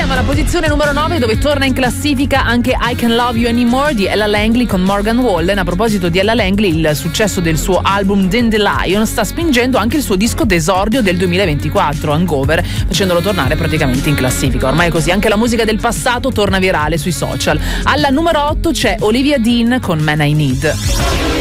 Siamo alla posizione numero 9, dove torna in classifica anche I Can't Love You Anymore di Ella Langley con Morgan Wallen. A proposito di Ella Langley, il successo del suo album Dandelion sta spingendo anche il suo disco d'esordio del 2024, Hangover, facendolo tornare praticamente in classifica. Ormai è così, anche la musica del passato torna virale sui social. Alla numero 8 c'è Olivia Dean con Man I Need.